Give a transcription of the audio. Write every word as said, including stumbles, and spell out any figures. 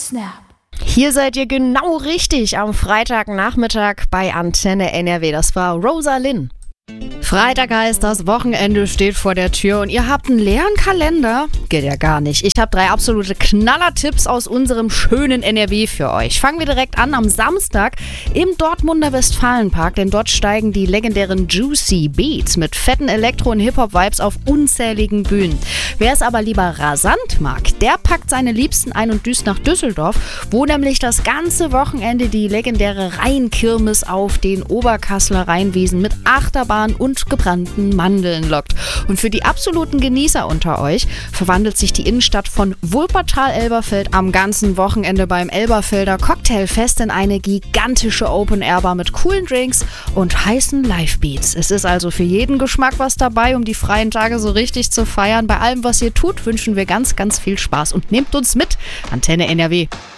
Snap. Hier seid ihr genau richtig am Freitagnachmittag bei Antenne N R W. Das war Rosalyn. Freitag heißt, das Wochenende steht vor der Tür und ihr habt einen leeren Kalender? Geht ja gar nicht. Ich habe drei absolute Knaller-Tipps aus unserem schönen N R W für euch. Fangen wir direkt an am Samstag im Dortmunder Westfalenpark, denn dort steigen die legendären Juicy Beats mit fetten Elektro- und Hip-Hop-Vibes auf unzähligen Bühnen. Wer es aber lieber rasant mag, der packt seine Liebsten ein und düst nach Düsseldorf, wo nämlich das ganze Wochenende die legendäre Rheinkirmes auf den Oberkasseler Rheinwiesen mit Achterbahn und gebrannten Mandeln lockt. Und für die absoluten Genießer unter euch verwandelt sich die Innenstadt von Wuppertal-Elberfeld am ganzen Wochenende beim Elberfelder Cocktailfest in eine gigantische Open-Air-Bar mit coolen Drinks und heißen Live-Beats. Es ist also für jeden Geschmack was dabei, um die freien Tage so richtig zu feiern. Bei allem, was ihr tut, wünschen wir ganz, ganz viel Spaß und nehmt uns mit. Antenne N R W.